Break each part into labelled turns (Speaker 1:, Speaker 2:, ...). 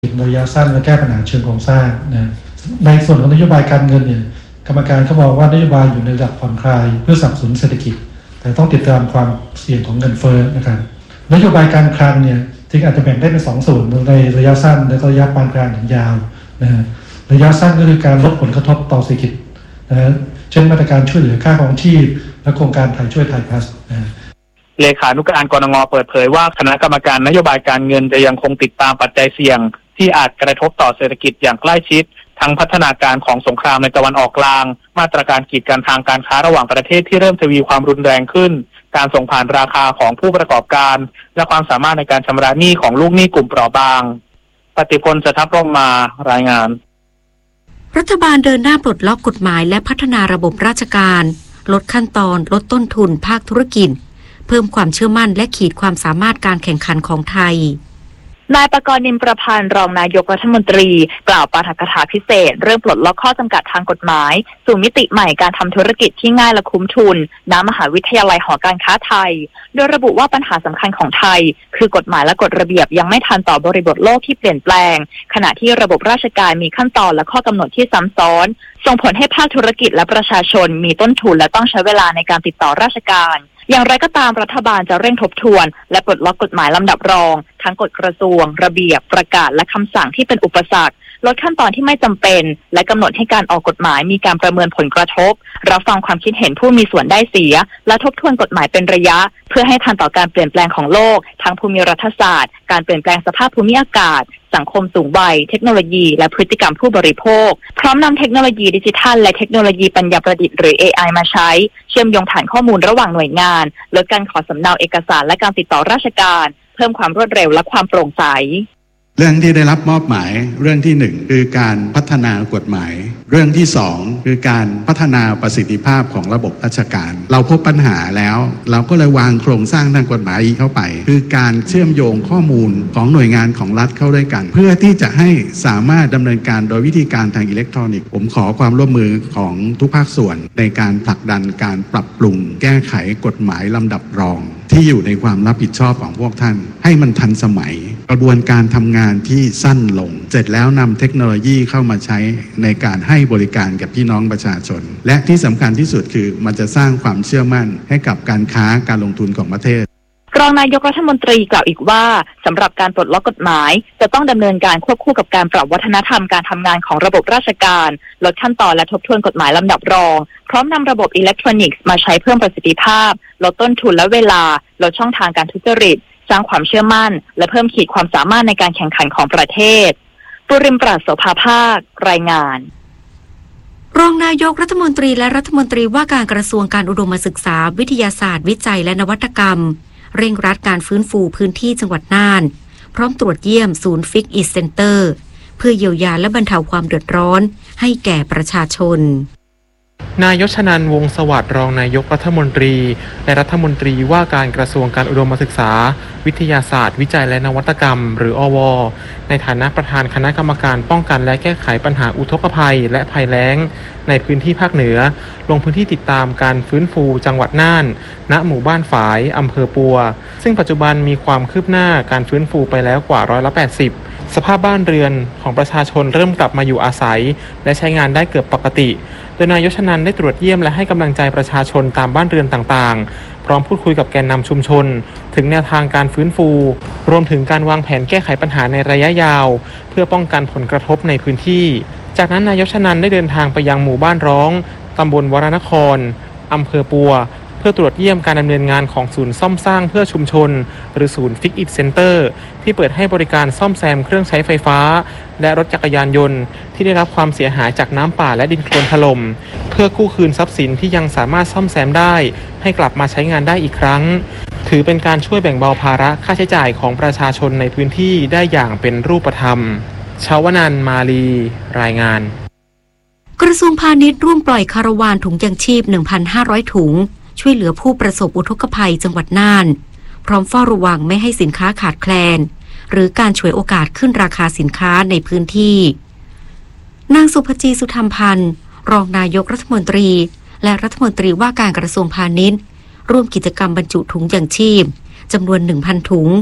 Speaker 1: ระยะสั้นและแก้ปัญหาเชิงโครงสร้างนะในส่วนของนโยบายการเงินเนี่ยกรรมการเขาบอกว่านโยบายอยู่ในระดับผ่อนคลายเพื่อสนับสนุนเศรษฐกิจแต่ต้องติดตามความเสี่ยงของเงินเฟ้อนะครับนโยบายการคลังเนี่ยจริงอาจจะแบ่งได้เป็น2 ส่วนในระยะสั้นและระยะปานกลางถึงยาวนะฮะระยะสั้นก็คือการลดผลกระทบต่อเศรษฐกิจนะฮะเช่นมาตรการช่วยเหลือค่าครองชีพและโครงการไทยช่วยไทยพลัส
Speaker 2: เลขานุการกนง.เปิดเผยว่าคณะกรรมการนโยบายการเงินจะยังคงติดตามปัจจัยเสี่ยงที่อาจกระทบต่อเศรษฐกิจอย่างใกล้ชิดทั้งพัฒนาการของสงครามในตะวันออกกลางมาตรการกีดกันทางการค้าระหว่างประเทศที่เริ่มทวีความรุนแรงขึ้นการส่งผ่านราคาของผู้ประกอบการและความสามารถในการชำระหนี้ของลูกหนี้กลุ่มเปราะบางปฏิพล จะทับร่มมารายงาน
Speaker 3: รัฐบาลเดินหน้าปลดล็อกกฎหมายและพัฒนาระบบราชการลดขั้นตอนลดต้นทุนภาคธุรกิจเพิ่มความเชื่อมั่นและขีดความสามารถการแข่งขันของไทย
Speaker 4: นายปกรณ์ นิมประพันธ์รองนายกรัฐมนตรีกล่าวปาฐกถาพิเศษเรื่องปลดล็อกข้อจำกัดทางกฎหมายสู่มิติใหม่การทำธุรกิจที่ง่ายและคุ้มทุนณมหาวิทยาลัยหอการค้าไทยโดยระบุว่าปัญหาสำคัญของไทยคือกฎหมายและกฎระเบียบยังไม่ทันต่อบริบทโลกที่เปลี่ยนแปลงขณะที่ระบบราชการมีขั้นตอนและข้อกำหนดที่ซ้ำซ้อนส่งผลให้ภาคธุรกิจและประชาชนมีต้นทุนและต้องใช้เวลาในการติดต่อราชการอย่างไรก็ตามรัฐบาลจะเร่งทบทวนและปลดล็อกกฎหมายลำดับรองทั้งกฎกระทรวงระเบียบประกาศและคำสั่งที่เป็นอุปสรรคลดขั้นตอนที่ไม่จำเป็นและกำหนดให้การออกกฎหมายมีการประเมินผลกระทบรับฟังความคิดเห็นผู้มีส่วนได้เสียและทบทวนกฎหมายเป็นระยะเพื่อให้ทันต่อการเปลี่ยนแปลงของโลกทั้งภูมิรัฐศาสตร์การเปลี่ยนแปลงสภาพภูมิอากาศสังคมสูงวัยเทคโนโลยีและพฤติกรรมผู้บริโภคพร้อมนำเทคโนโลยีดิจิทัลและเทคโนโลยีปัญญาประดิษฐ์หรือ AI มาใช้เชื่อมโยงฐานข้อมูลระหว่างหน่วยงานลดการขอสำเนาเอกสารและการติดต่อราชการเพิ่มความรวดเร็วและความโปร่งใส
Speaker 5: เรื่องที่ได้รับมอบหมายเรื่องที่1คือการพัฒนากฎหมายเรื่องที่2คือการพัฒนาประสิทธิภาพของระบบราชการเราพบปัญหาแล้วเราก็เลยวางโครงสร้างทางกฎหมายเข้าไปคือการเชื่อมโยงข้อมูลของหน่วยงานของรัฐเข้าด้วยกันเพื่อที่จะให้สามารถดำเนินการโดยวิธีการทางอิเล็กทรอนิกส์ผมขอความร่วมมือของทุกภาคส่วนในการผลักดันการปรับปรุงแก้ไขกฎหมายลำดับรองที่อยู่ในความรับผิดชอบของพวกท่านให้มันทันสมัยกระบวนการทำงานที่สั้นลงเสร็จแล้วนำเทคโนโลยีเข้ามาใช้ในการให้บริการกับพี่น้องประชาชนและที่สำคัญที่สุดคือมันจะสร้างความเชื่อมั่นให้กับการค้าการลงทุนของประเทศ
Speaker 4: รองนายกรัฐมนตรีกล่าวอีกว่าสำหรับการปลดล็อกกฎหมายจะต้องดำเนินการควบคู่กับการปรับวัฒนธรรมการทำงานของระบบราชการลดขั้นตอนและทบทวนกฎหมายลำดับรองพร้อมนำระบบอิเล็กทรอนิกส์มาใช้เพิ่มประสิทธิภาพลดต้นทุนและเวลาลดช่องทางการทุจริตสร้างความเชื่อมั่นและเพิ่มขีดความสามารถในการแข่งขันของประเทศปุริมปราศโสภาภาครายงาน
Speaker 3: รองนายกรัฐมนตรีและรัฐมนตรีว่าการกระทรวงการอุดมศึกษาวิทยาศาสตร์วิจัยและนวัตกรรมเร่งรัดการฟื้นฟูพื้นที่จังหวัดน่านพร้อมตรวจเยี่ยมศูนย์ฟิกอิทเซ็นเตอร์เพื่อเยียวยาและบรรเทาความเดือดร้อนให้แก่ประชาชน
Speaker 6: นายชนันท์ วงศ์สวัสดิ์รองนายกรัฐมนตรีและรัฐมนตรีว่าการกระทรวงการอุดมศึกษาวิทยาศาสตร์วิจัยและนวัตกรรมหรืออว.ในฐานะประธานคณะกรรมการป้องกันและแก้ไขปัญหาอุทกภัยและภัยแล้งในพื้นที่ภาคเหนือลงพื้นที่ติดตามการฟื้นฟูจังหวัดน่านณหมู่บ้านฝายอำเภอปัวซึ่งปัจจุบันมีความคืบหน้าการฟื้นฟูไปแล้วกว่า80%สภาพบ้านเรือนของประชาชนเริ่มกลับมาอยู่อาศัยและใช้งานได้เกือบปกติโดยนายชนันท์ได้ตรวจเยี่ยมและให้กำลังใจประชาชนตามบ้านเรือนต่างๆพร้อมพูดคุยกับแกนนำชุมชนถึงแนวทางการฟื้นฟูรวมถึงการวางแผนแก้ไขปัญหาในระยะยาวเพื่อป้องกันผลกระทบในพื้นที่จากนั้นนายชนันท์ได้เดินทางไปยังหมู่บ้านร้องตำบลวรนครอำเภอปัวเพื่อตรวจเยี่ยมการดำเนินงานของศูนย์ซ่อมสร้างเพื่อชุมชนหรือศูนย์ฟิกอิทเซ็นเตอร์ที่เปิดให้บริการซ่อมแซมเครื่องใช้ไฟฟ้าและรถจักรยานยนต์ที่ได้รับความเสียหายจากน้ำป่าและดินโคลนถล่มเพื่อกู้คืนทรัพย์สินที่ยังสามารถซ่อมแซมได้ให้กลับมาใช้งานได้อีกครั้งถือเป็นการช่วยแบ่งเบาภาระค่าใช้จ่ายของประชาชนในพื้นที่ได้อย่างเป็นรูปธรรมชาวนันท์ มาลีรายงาน
Speaker 3: กระทรวงพาณิชย์ร่วมปล่อยคาราวานถุงยางชีพ 1,500 ถุงช่วยเหลือผู้ประสบอุทกภัยจังหวัดน่านพร้อมเฝ้าระวังไม่ให้สินค้าขาดแคลนหรือการฉวยโอกาสขึ้นราคาสินค้าในพื้นที่นางสุภจี สุธรรมพันธ์รองนายกรัฐมนตรีและรัฐมนตรีว่าการกระทรวงพาณิชย์ร่วมกิจกรรมบรรจุถุงยางชีพจำนวน 1,000 ถุง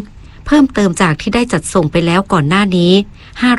Speaker 3: เพิ่มเติมจากที่ได้จัดส่งไปแล้วก่อนหน้านี้